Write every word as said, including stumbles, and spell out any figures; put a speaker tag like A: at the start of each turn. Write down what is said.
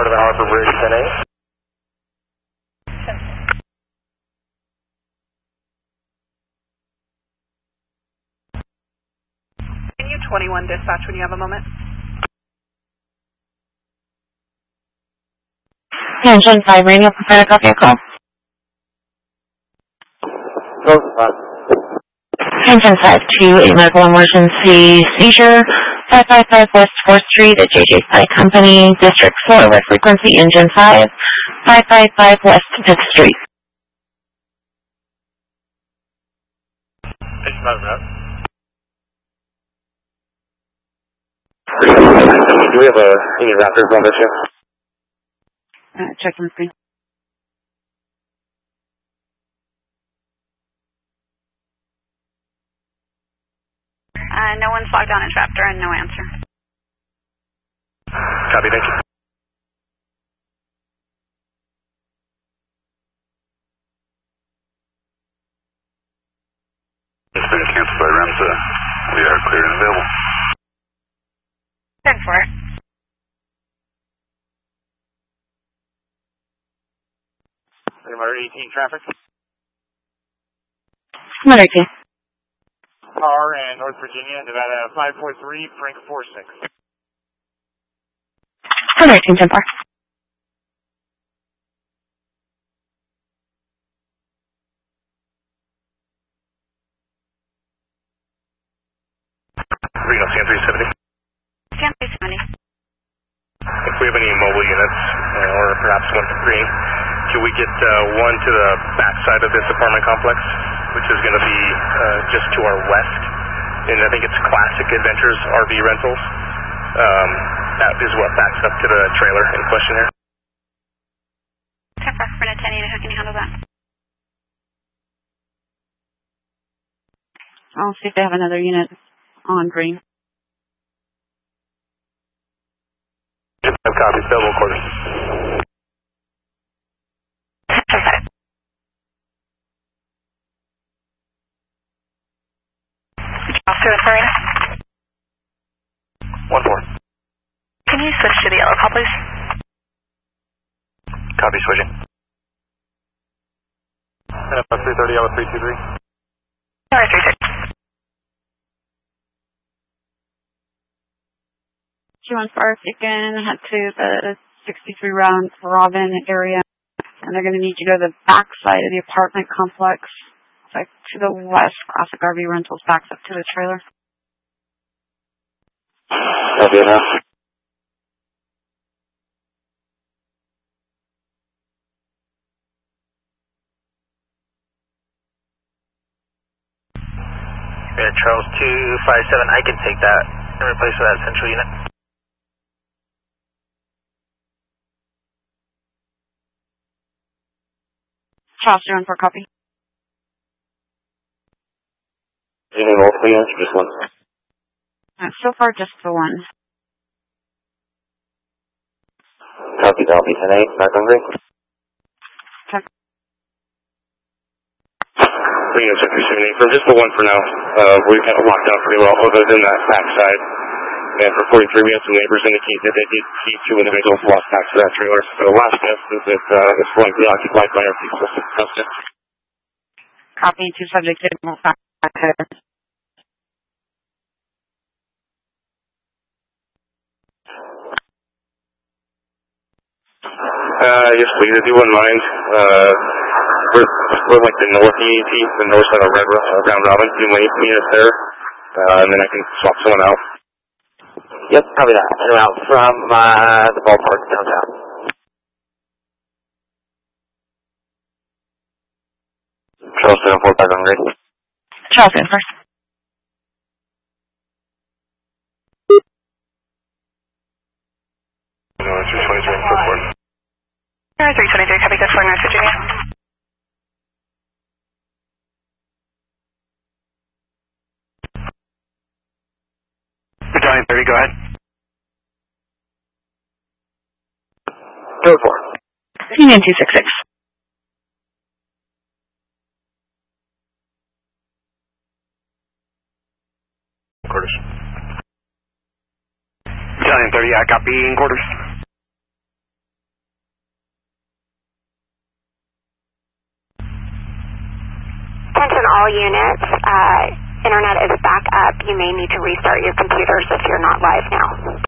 A: Port of the Harbor Bridge, ten eight.
B: Can you twenty-one dispatch when you have a moment?
C: Engine five radio, prepare to copy a call. Engine five two, a medical emergency seizure, five five five West fourth Street at J J Pike Company, District four, with frequency Engine five, five five five West fifth Street.
A: Do we have a, any Raptors on this ship?
C: Uh, check on screen.
B: Uh, no one's logged on as Raptor and no answer.
A: Copy, thank you.
D: It's been canceled by REMSA. We are clear and available.
B: ten four.
A: Number eighteen traffic.
C: Number eighteen.
A: Car in North Virginia, Nevada five four three, Frank four six.
C: Number eighteen, ten four.
A: Reno, C N three seventy.
B: C N three seventy.
A: If we have any mobile units, uh, or perhaps one to green, can we get uh, one to the back side of this apartment complex, which is going to be uh, just to our west, and I think it's Classic Adventures R V Rentals. Um, that is what backs up to the trailer in question here.
B: ten four, Brenda ten eight, how can you handle that?
C: I'll see if they have another unit on green.
A: Copy, available quarters. One four.
B: Can you switch to the yellow call, please?
A: Copy, switching. Uh, three thirty, yellow three two three.
B: Sorry, three six.
C: Two one four, if you can head to the sixty-three round Robin area, and they're going to need you to go to the back side of the apartment complex, like to the west. Classic R V Rentals backs up to the trailer.
A: Copy enough. Yeah, Charles two five seven, I can take that and replace that central unit.
C: Charles two one four, copy.
A: Do you need multiple units or just one?
C: Uh, so far, just the one.
A: Copy, that'll be ten eight, back on green.
C: Okay.
A: Three units, three seventy, for just the one for now. Uh, we've got it locked down pretty well, other than that back side. And for forty-three, we had some neighbors indicate that they did see two individuals lost back to that trailer. So the last guess is that uh, it's going to be occupied by our people.
C: Copy, two subjects in back there.
A: Uh, yes, please, if you wouldn't mind. Uh, we're, we're like the north E A T, the north side of Red uh, Round Robin. Do you want to meet us there? Uh, and then I can swap someone out.
E: Yep, copy that. And out from uh, the ballpark downtown.
A: Charles seven four, back on grade.
C: Charles in first.
A: No, it's three twenty-three, go for it.
B: three twenty-three, copy, good for North Virginia.
A: Battalion thirty, go ahead.
E: Go for
C: Union two six six.
A: Quarters. Battalion thirty, I copy in quarters.
F: Attention all units, uh, internet is back up. You may need to restart your computers if you're not live now.